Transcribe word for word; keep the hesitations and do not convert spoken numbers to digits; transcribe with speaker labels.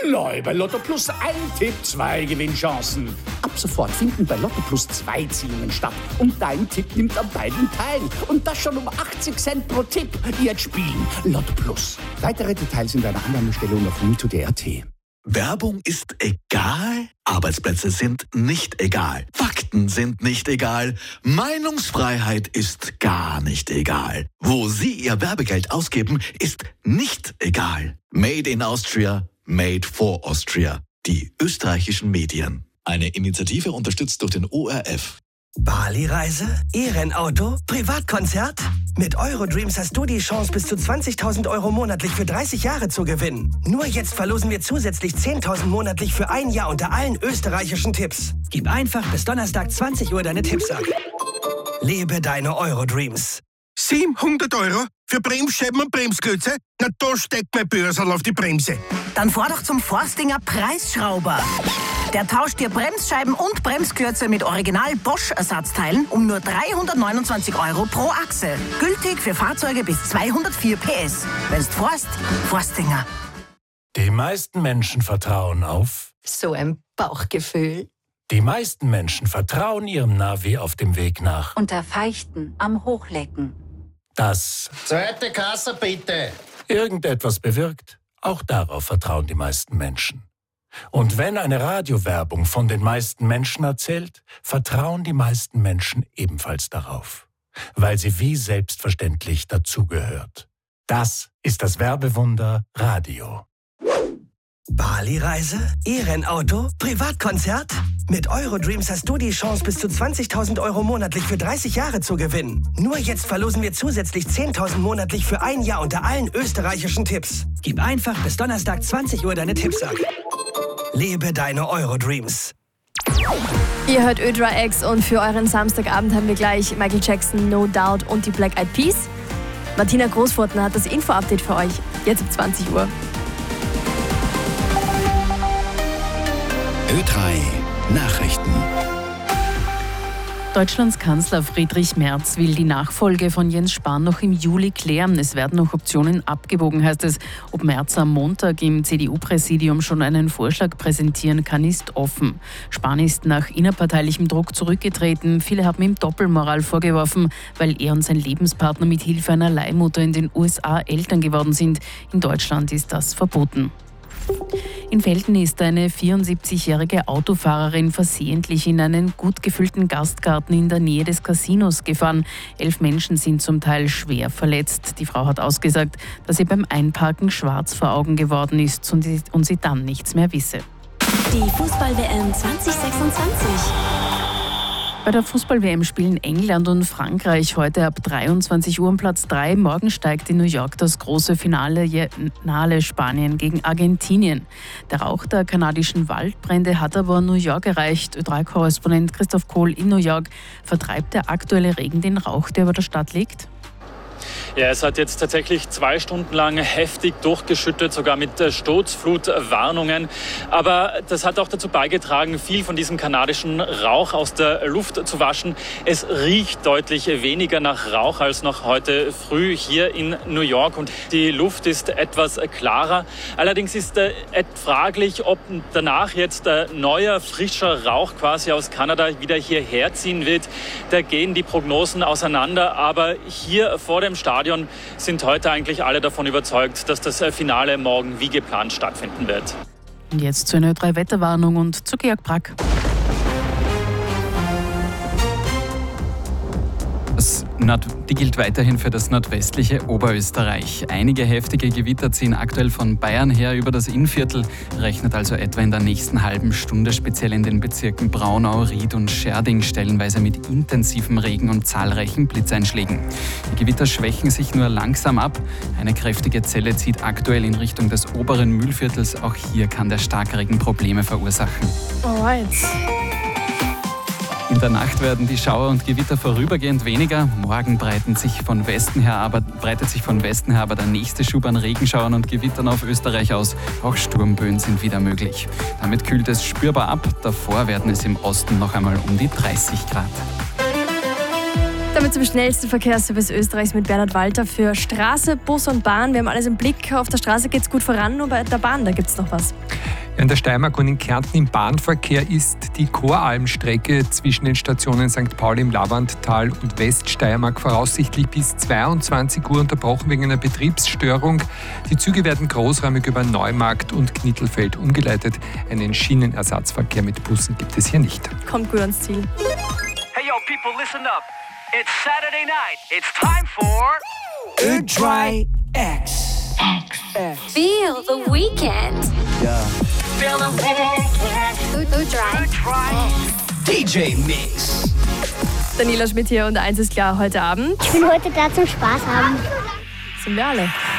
Speaker 1: Neu bei Lotto Plus ein Tipp, zwei Gewinnchancen. Ab sofort finden bei Lotto Plus zwei Ziehungen statt. Und dein Tipp nimmt an beiden teil. Und das schon um achtzig Cent pro Tipp. Jetzt spielen Lotto Plus. Weitere Details in deiner Annahmestelle und auf winto punkt d r.
Speaker 2: Werbung ist egal, Arbeitsplätze sind nicht egal, Fakten sind nicht egal, Meinungsfreiheit ist gar nicht egal. Wo Sie Ihr Werbegeld ausgeben, ist nicht egal. Made in Austria, made for Austria. Die österreichischen Medien. Eine Initiative unterstützt durch den O R F.
Speaker 3: Bali-Reise? E-Rennauto? Privatkonzert? Mit Eurodreams hast du die Chance, bis zu zwanzigtausend Euro monatlich für dreißig Jahre zu gewinnen. Nur jetzt verlosen wir zusätzlich zehntausend monatlich für ein Jahr unter allen österreichischen Tipps. Gib einfach bis Donnerstag zwanzig Uhr deine Tipps ab. Lebe deine Eurodreams.
Speaker 4: siebenhundert Euro für Bremsscheiben und Bremsklötze? Na, da steckt mein Börsel auf die Bremse.
Speaker 5: Dann fahr doch zum Forstinger Preisschrauber. Der tauscht dir Bremsscheiben und Bremsklötze mit Original Bosch-Ersatzteilen um nur dreihundertneunundzwanzig Euro pro Achse. Gültig für Fahrzeuge bis zweihundertvier P S. Wenn's forst, Forstinger.
Speaker 6: Die meisten Menschen vertrauen auf...
Speaker 7: So ein Bauchgefühl.
Speaker 6: Die meisten Menschen vertrauen ihrem Navi auf dem Weg nach.
Speaker 8: Unter Feichten am Hochlecken.
Speaker 6: Das...
Speaker 9: Zweite Kasse bitte.
Speaker 6: ...irgendetwas bewirkt. Auch darauf vertrauen die meisten Menschen. Und wenn eine Radiowerbung von den meisten Menschen erzählt, vertrauen die meisten Menschen ebenfalls darauf, weil sie wie selbstverständlich dazugehört. Das ist das Werbewunder Radio.
Speaker 3: Bali-Reise? E-Rennauto? Privatkonzert? Mit Eurodreams hast du die Chance, bis zu zwanzigtausend Euro monatlich für dreißig Jahre zu gewinnen. Nur jetzt verlosen wir zusätzlich zehntausend monatlich für ein Jahr unter allen österreichischen Tipps. Gib einfach bis Donnerstag zwanzig Uhr deine Tipps ab. Lebe deine Eurodreams.
Speaker 10: Ihr hört Ödra X und für euren Samstagabend haben wir gleich Michael Jackson, No Doubt und die Black Eyed Peas. Martina Großfurtner hat das Info-Update für euch, jetzt um zwanzig Uhr.
Speaker 2: Ö drei Nachrichten.
Speaker 11: Deutschlands Kanzler Friedrich Merz will die Nachfolge von Jens Spahn noch im Juli klären. Es werden noch Optionen abgewogen, heißt es. Ob Merz am Montag im C D U-Präsidium schon einen Vorschlag präsentieren kann, ist offen. Spahn ist nach innerparteilichem Druck zurückgetreten. Viele haben ihm Doppelmoral vorgeworfen, weil er und sein Lebenspartner mit Hilfe einer Leihmutter in den U S A Eltern geworden sind. In Deutschland ist das verboten. In Velten ist eine vierundsiebzigjährige Autofahrerin versehentlich in einen gut gefüllten Gastgarten in der Nähe des Casinos gefahren. Elf Menschen sind zum Teil schwer verletzt. Die Frau hat ausgesagt, dass sie beim Einparken schwarz vor Augen geworden ist und sie, und sie dann nichts mehr wisse.
Speaker 12: Die Fußball-W M zwanzig sechsundzwanzig.
Speaker 11: Bei der Fußball-W M spielen England und Frankreich heute ab dreiundzwanzig Uhr um Platz drei. Morgen steigt in New York das große Finale Spanien gegen Argentinien. Der Rauch der kanadischen Waldbrände hat aber New York erreicht. Ö drei Korrespondent Christoph Kohl in New York. Vertreibt der aktuelle Regen den Rauch, der über der Stadt liegt?
Speaker 13: Ja, es hat jetzt tatsächlich zwei Stunden lang heftig durchgeschüttet, sogar mit Sturzflutwarnungen. Aber das hat auch dazu beigetragen, viel von diesem kanadischen Rauch aus der Luft zu waschen. Es riecht deutlich weniger nach Rauch als noch heute früh hier in New York und die Luft ist etwas klarer. Allerdings ist äh, fraglich, ob danach jetzt äh, neuer, frischer Rauch quasi aus Kanada wieder hierher ziehen wird. Da gehen die Prognosen auseinander, aber hier vor dem Stadion sind heute eigentlich alle davon überzeugt, dass das Finale morgen wie geplant stattfinden wird.
Speaker 11: Und jetzt zur Ö drei Wetterwarnung und zu Georg Brack.
Speaker 14: Die gilt weiterhin für das nordwestliche Oberösterreich. Einige heftige Gewitter ziehen aktuell von Bayern her über das Innviertel, rechnet also etwa in der nächsten halben Stunde speziell in den Bezirken Braunau, Ried und Scherding stellenweise mit intensivem Regen und zahlreichen Blitzeinschlägen. Die Gewitter schwächen sich nur langsam ab. Eine kräftige Zelle zieht aktuell in Richtung des oberen Mühlviertels. Auch hier kann der Starkregen Probleme verursachen.
Speaker 10: Alright.
Speaker 14: In der Nacht werden die Schauer und Gewitter vorübergehend weniger. Morgen breiten sich von Westen her aber, breitet sich von Westen her aber der nächste Schub an Regenschauern und Gewittern auf Österreich aus. Auch Sturmböen sind wieder möglich. Damit kühlt es spürbar ab. Davor werden es im Osten noch einmal um die dreißig Grad.
Speaker 10: Damit zum schnellsten Verkehrsservice Österreichs mit Bernhard Walter für Straße, Bus und Bahn. Wir haben alles im Blick. Auf der Straße geht es gut voran, nur bei der Bahn, da gibt es noch was.
Speaker 15: In der Steiermark und in Kärnten im Bahnverkehr ist die Choralmstrecke zwischen den Stationen Sankt Pauli im Lavandtal und Weststeiermark voraussichtlich bis zweiundzwanzig Uhr unterbrochen wegen einer Betriebsstörung. Die Züge werden großräumig über Neumarkt und Knittelfeld umgeleitet. Einen Schienenersatzverkehr mit Bussen gibt es hier nicht.
Speaker 10: Kommt gut ans Ziel.
Speaker 16: Hey yo, people, listen up. It's Saturday night. It's time for Ödry X.
Speaker 12: X. Feel the weekend.
Speaker 1: Ja.
Speaker 16: Feel the weekend.
Speaker 12: Ödry
Speaker 16: D J Mix.
Speaker 10: Daniela Schmidt hier und eins ist klar heute Abend.
Speaker 17: Ich bin heute da zum Spaß haben.
Speaker 10: Sind wir alle.